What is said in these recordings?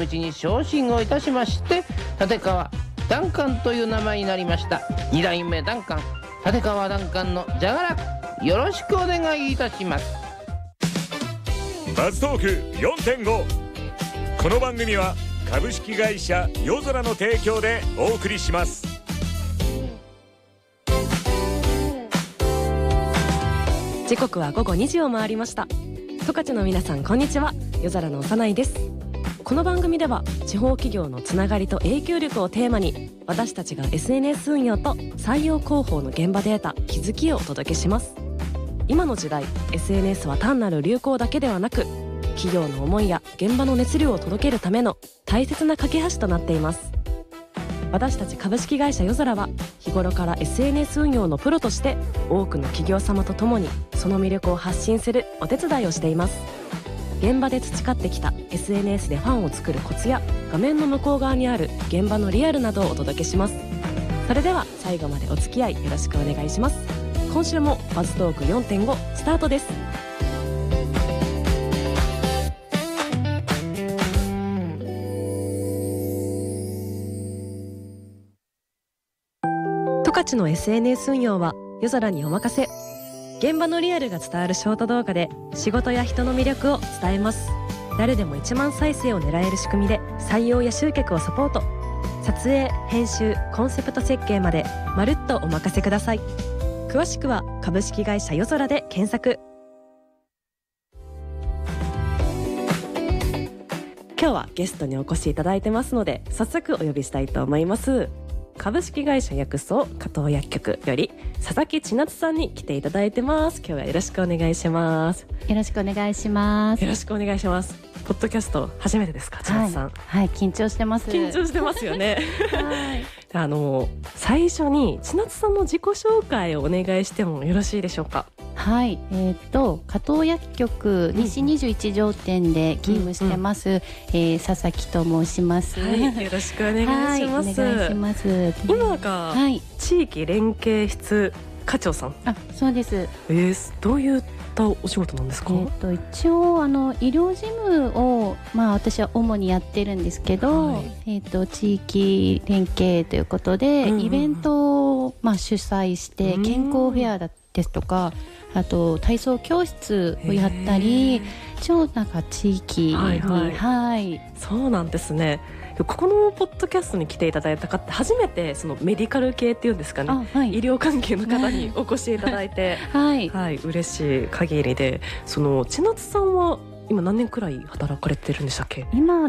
うちに昇進をいたしまして、立川ダンカンという名前になりました。2代目ダンカン、立川ダンカンのじゃがらく、よろしくお願いいたします。 バズトーク 4.5。 この番組は株式会社夜空の提供でお送りします。 時刻は午後2時を回りました。十勝の皆さん、こんにちは。夜空の幼いです。この番組では地方企業のつながりと影響力をテーマに、私たちが SNS 運用と採用広報の現場データ、気づきをお届けします。今の時代、 SNS は単なる流行だけではなく、企業の思いや現場の熱量を届けるための大切な架け橋となっています。私たち株式会社夜空は、日頃から SNS 運用のプロとして多くの企業様と共にその魅力を発信するお手伝いをしています。現場で培ってきた SNS でファンを作るコツや、画面の向こう側にある現場のリアルなどをお届けします。それでは最後までお付き合いよろしくお願いします。今週もバズトーク 4.5 スタートです。十勝の SNS 運用は夜空にお任せ。現場のリアルが伝わるショート動画で仕事や人の魅力を伝えます。誰でも1万再生を狙える仕組みで採用や集客をサポート。撮影、編集、コンセプト設計までまるっとお任せください。詳しくは株式会社夜空で検索。今日はゲストにお越しいただいてますので、早速お呼びしたいと思います。株式会社薬草加藤薬局より佐々木千夏さんに来ていただいてます。今日はよろしくお願いします。 よろしくお願いします。 よろしくお願いします。ポッドキャスト初めてですか、千夏さん。 はい、緊張してます。 緊張してますよね。 はい。 最初に千夏さんの自己紹介をお願いしてもよろしいでしょうか。 はい、加藤薬局西21条店で勤務してます、佐々木と申します。 はい、よろしくお願いします。 はい、お願いします。 今が地域連携室課長さん。 あ、そうです。 どういったお仕事なんですか。 一応医療事務を、私は主にやってるんですけど、地域連携ということで、イベントを、主催して健康フェアですとか、あと体操教室をやったり、なんか地域に、 そうなんですね。ここのポッドキャストに来ていただいた方、初めてそのメディカル系っていうんですかね、医療関係の方にお越しいただいて、嬉しい限りで。その千夏さんは今何年くらい働かれてるんでしたっけ。 今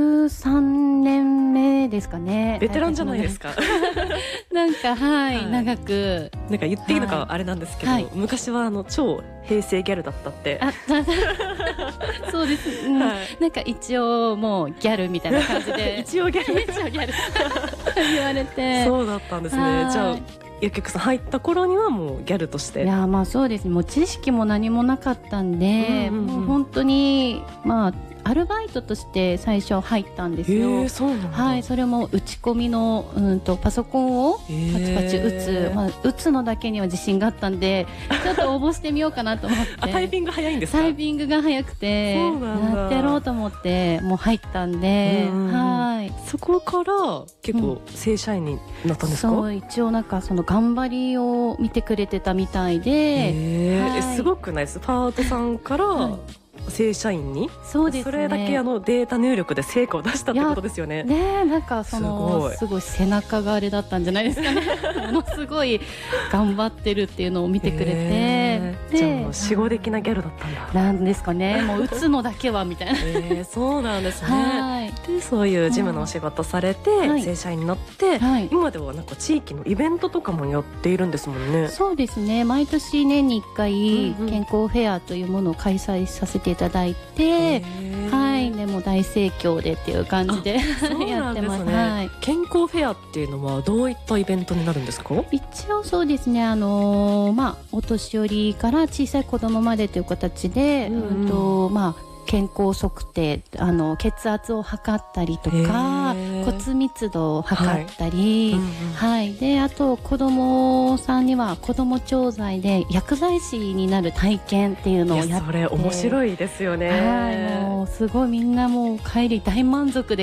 13年目ですかね。 ベテランじゃないですか。 なんか長くなんか言っていいのかあれなんですけど、昔は超平成ギャルだったって。 そうです、なんか一応もうギャルみたいな感じで一応ギャル言われて。そうだったんですね。 じゃあ薬局さん入った頃にはもうギャルとして。 いや、そうですね。もう知識も何もなかったんで、もう本当にアルバイトとして最初入ったんですよ。 そうなんだ。 はい、それも打ち込みのパソコンをパチパチ打つのだけには自信があったんで、ちょっと応募してみようかなと思って。 タイピング早いんですか。 タイピングが早くてやってやろうと思ってもう入ったんで、 そこから結構正社員になったんですか。 そう、一応なんかその頑張りを見てくれてたみたいで、 すごくないです。パートさんから正社員に。 そうですね。 それだけデータ入力で成果を出したってことですよね。 なんかすごい背中があれだったんじゃないですかね。ものすごい頑張ってるっていうのを見てくれて、 じゃあもう死後的なギャルだったんだ。 なんですかね。もう打つのだけはみたいな。 そうなんですね。でそういう事務のお仕事されて正社員になって、今ではなんか地域のイベントとかもやっているんですもんね。 そうですね。毎年年に1回健康フェアというものを開催させていただいて、でも大盛況でっていう感じでやってます。 健康フェアっていうのはどういったイベントになるんですか。 一応そうですね。お年寄りから小さい子供までという形で、健康測定、血圧を測ったりとか骨密度を測ったり、であと子どもさんには子ども調剤で薬剤師になる体験っていうのをやって。 それ面白いですよね。 もうすごいみんなもう帰り大満足で